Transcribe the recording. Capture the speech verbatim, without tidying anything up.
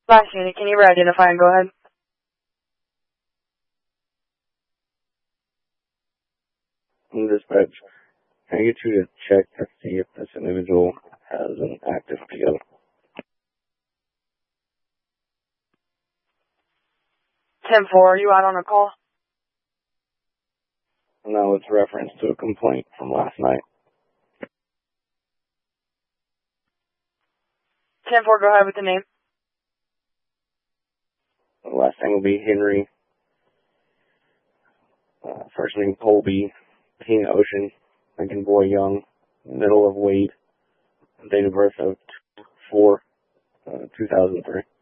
Last unit, can you re-identify and go ahead? Dispatch, can I get you to check to see if this individual has an active P O? ten four, are you out on a call? No, it's reference to a complaint from last night. ten four, go ahead with the name. The last name will be Henry. Uh, first name Colby. King Ocean. Lincoln Boy Young. Middle of Wade. Date of birth of four, uh, two thousand three.